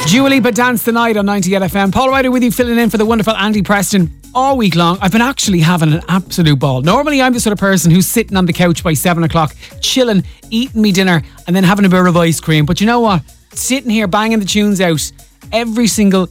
Dua Lipa Dance the Night on 98 FM. Paul Ryder with you, filling in for the wonderful Andy Preston all week long. I've been actually having an absolute ball. Normally I'm the sort of person who's sitting on the couch by 7 o'clock, chilling, eating me dinner and then having a bit of ice cream. But you know what? Sitting here banging the tunes out every single